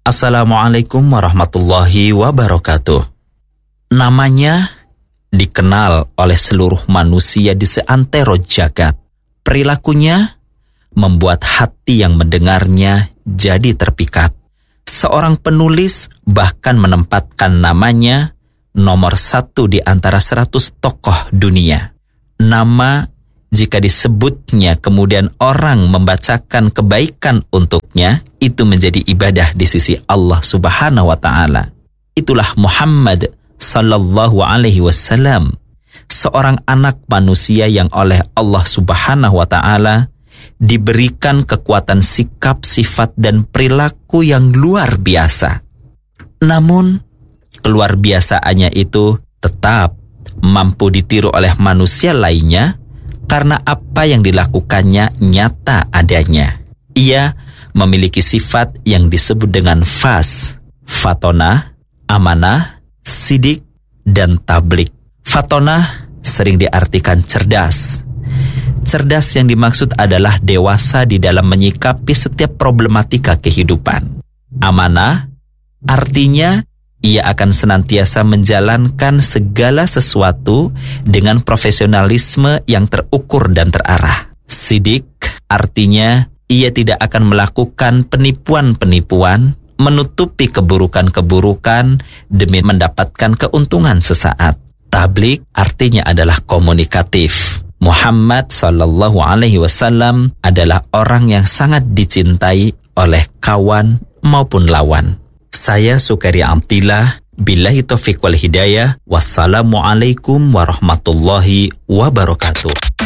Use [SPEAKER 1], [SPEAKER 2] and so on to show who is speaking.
[SPEAKER 1] Assalamualaikum warahmatullahi wabarakatuh. Namanya dikenal oleh seluruh manusia di seantero jagat. Perilakunya membuat hati yang mendengarnya jadi terpikat. Seorang penulis bahkan menempatkan namanya nomor 1 di antara 100 tokoh dunia. Nama jika disebutnya kemudian orang membacakan kebaikan untuknya, itu menjadi ibadah di sisi Allah Subhanahu wa Ta'ala. Itulah Muhammad sallallahu alaihi wasallam, seorang anak manusia yang oleh Allah Subhanahu wa Ta'ala diberikan kekuatan sikap, sifat, dan perilaku yang luar biasa. Namun, keluar biasaannya itu tetap mampu ditiru oleh manusia lainnya karena apa yang dilakukannya nyata adanya. Ia memiliki sifat yang disebut dengan fatonah, amanah, sidik, dan tablik. Fatonah sering diartikan cerdas. Cerdas yang dimaksud adalah dewasa di dalam menyikapi setiap problematika kehidupan. Amanah artinya ia akan senantiasa menjalankan segala sesuatu dengan profesionalisme yang terukur dan terarah. Sidik artinya ia tidak akan melakukan penipuan-penipuan, menutupi keburukan-keburukan demi mendapatkan keuntungan sesaat. Tablik artinya adalah komunikatif. Muhammad sallallahu alaihi wasallam adalah orang yang sangat dicintai oleh kawan maupun lawan. Saya Sukaria Amtillah, billahi taufiq wal hidayah. Wassalamualaikum warahmatullahi wabarakatuh.